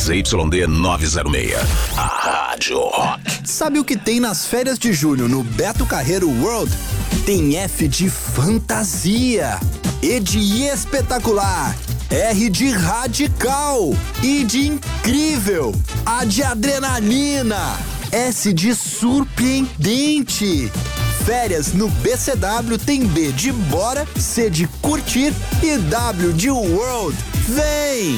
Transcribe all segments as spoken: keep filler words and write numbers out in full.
Z Y D novecentos e seis. A Rádio Rock. Sabe o que tem nas férias de julho no Beto Carreiro World? Tem F de fantasia, E de espetacular, R de radical, I de incrível, A de adrenalina, S de surpreendente. Férias no B C W tem B de bora, C de curtir e W de World. Vem!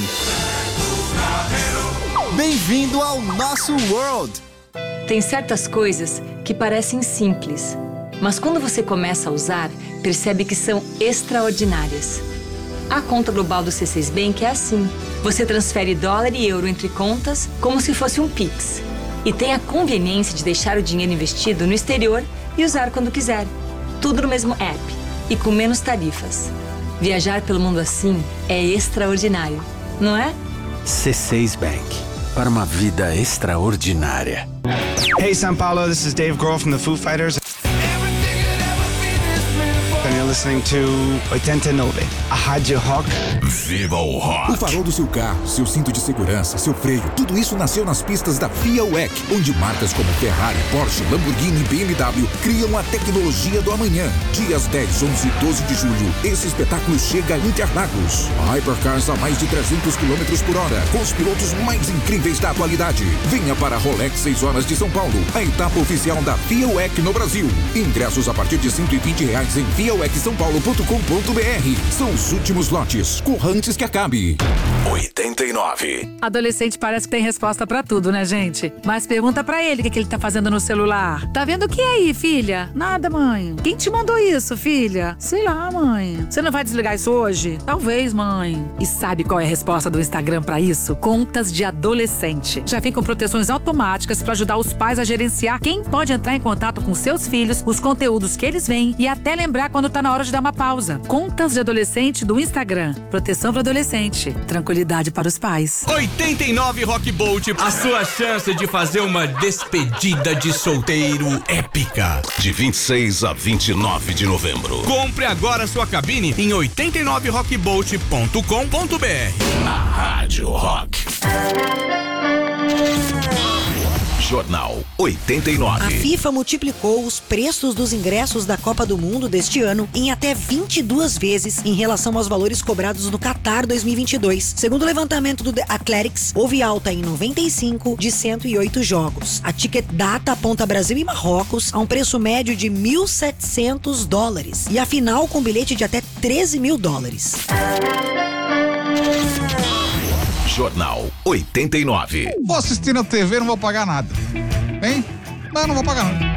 Bem-vindo ao nosso World! Tem certas coisas que parecem simples, mas quando você começa a usar, percebe que são extraordinárias. A conta global do C seis Bank é assim. Você transfere dólar e euro entre contas como se fosse um Pix. E tem a conveniência de deixar o dinheiro investido no exterior e usar quando quiser. Tudo no mesmo app e com menos tarifas. Viajar pelo mundo assim é extraordinário, não é? C seis Bank. Para uma vida extraordinária. Hey, São Paulo, this is Dave Grohl from the Foo Fighters. And you're listening to oitenta e nove, a Rádio Rock. Viva o Rock! O farol do seu carro, seu cinto de segurança, seu freio, tudo isso nasceu nas pistas da FIA W E C, onde marcas como Ferrari, Porsche, Lamborghini e B M W criam a tecnologia do amanhã. Dias dez, onze e doze de julho, esse espetáculo chega a Interlagos. Hypercars a mais de trezentos quilômetros por hora, com os pilotos mais incríveis da atualidade. Venha para a Rolex seis horas de São Paulo, a etapa oficial da FIA W E C no Brasil. Ingressos a partir de cento e vinte reais em fia w e c são paulo ponto com ponto b r. São os últimos lotes. Corra antes que acabe. oitenta e nove. Adolescente parece que tem resposta pra tudo, né, gente? Mas pergunta pra ele o que, que ele tá fazendo no celular. Tá vendo o que aí, filha? Nada, mãe. Quem te mandou isso, filha? Sei lá, mãe. Você não vai desligar isso hoje? Talvez, mãe. E sabe qual é a resposta do Instagram pra isso? Contas de adolescente. Já vem com proteções automáticas pra ajudar os pais a gerenciar quem pode entrar em contato com seus filhos, os conteúdos que eles veem e até lembrar quando tá na hora de dar uma pausa. Contas de adolescente do Instagram. Proteção para adolescente. Tranquilidade para os pais. oitenta e nove Rock Bolt, a sua chance de fazer uma despedida de solteiro épica. De vinte e seis a vinte e nove de novembro. Compre agora sua cabine em oitenta e nove rock bolt ponto com ponto b r. A Rádio Rock. Jornal oitenta e nove. A FIFA multiplicou os preços dos ingressos da Copa do Mundo deste ano em até vinte e duas vezes em relação aos valores cobrados no Qatar dois mil e vinte e dois. Segundo o levantamento do The Athletics, houve alta em noventa e cinco de cento e oito jogos. A Ticket Data aponta Brasil e Marrocos a um preço médio de mil e setecentos dólares e a final com bilhete de até treze mil dólares. Jornal oitenta e nove. Vou assistir na T V, não vou pagar nada. Hein? Não, não vou pagar nada.